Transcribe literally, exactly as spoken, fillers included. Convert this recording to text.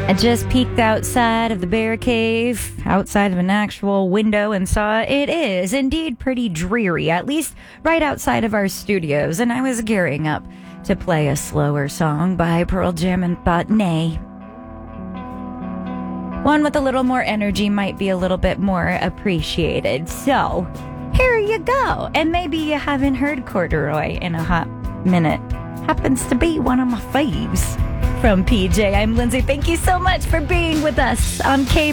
I just peeked outside of the bear cave, outside of an actual window, and saw it is indeed pretty dreary, at least right outside of our studios. And I was gearing up to play a slower song by Pearl Jam and thought, nay. One with a little more energy might be a little bit more appreciated. So, here you go. And maybe you haven't heard Corduroy in a hot minute. Happens to be one of my faves. From P J, I'm Lindsay. Thank you so much for being with us on K